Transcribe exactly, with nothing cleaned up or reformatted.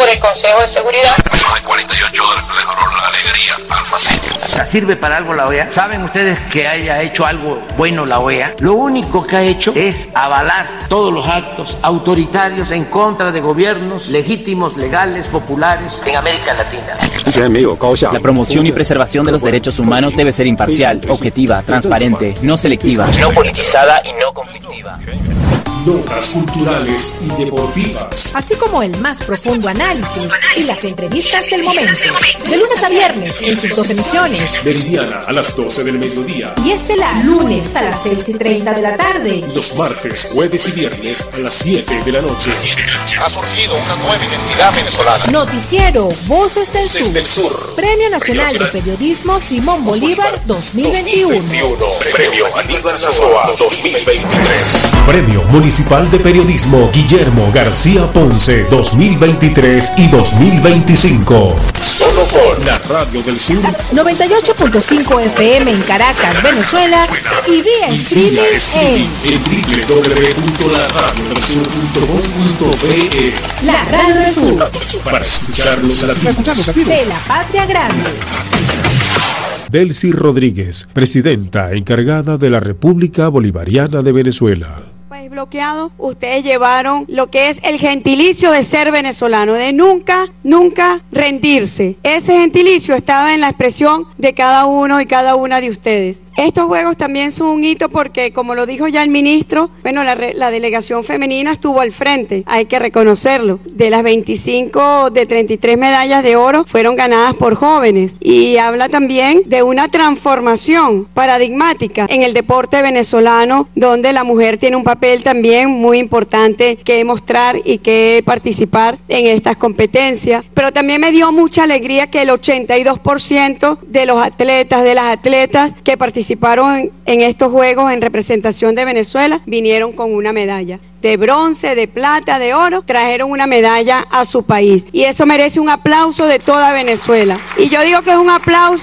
por el Consejo de Seguridad. Menos de cuarenta y ocho horas le duró la alegría al fascismo. O sea, ¿sirve para algo la O E A? ¿Saben ustedes que haya hecho algo bueno la O E A? Lo único que ha hecho es avalar todos los actos autoritarios en contra de gobiernos legítimos, legales, populares en América Latina. La promoción y preservación de los derechos humanos debe ser imparcial, objetiva, transparente, no selectiva, No politizada y no conflictiva. Notas culturales y deportivas. Así como el más profundo análisis y las entrevistas del momento. De lunes a viernes en sus dos emisiones. Meridiana a las doce del mediodía. Y estelar lunes a las seis y treinta de la tarde. Y los martes, jueves y viernes a las siete de la noche. Ha surgido una nueva identidad venezolana. Noticiero Voces del Sur. Desde el Sur. Premio Nacional de Periodismo Simón Bolívar dos mil veintiuno. Premio Aníbal Nazoa dos mil veintitrés. Premio Municipal de Periodismo Guillermo García Ponce dos mil veintitrés y dos mil veinticinco. Solo por la Radio del Sur. noventa y ocho punto cinco F M en Caracas, Venezuela. Y vía streaming en en doble u doble u doble u punto la radio del sur punto com punto be. La Radio del Sur. Para escuchar los latidos De la Patria Grande. Delcy Rodríguez, presidenta encargada de la República Bolivariana de Venezuela. País bloqueado, ustedes llevaron lo que es el gentilicio de ser venezolano, de nunca, nunca rendirse. Ese gentilicio estaba en la expresión de cada uno y cada una de ustedes. Estos juegos también son un hito porque, como lo dijo ya el ministro, bueno, la, la delegación femenina estuvo al frente, hay que reconocerlo. De las veinticinco, de treinta y tres medallas de oro fueron ganadas por jóvenes, y habla también de una transformación paradigmática en el deporte venezolano, donde la mujer tiene un papel también muy importante que mostrar y que participar en estas competencias. Pero también me dio mucha alegría que el ochenta y dos por ciento de los atletas, de las atletas que participaron participaron en estos juegos en representación de Venezuela, vinieron con una medalla de bronce, de plata, de oro, trajeron una medalla a su país, y eso merece un aplauso de toda Venezuela. Y yo digo que es un aplauso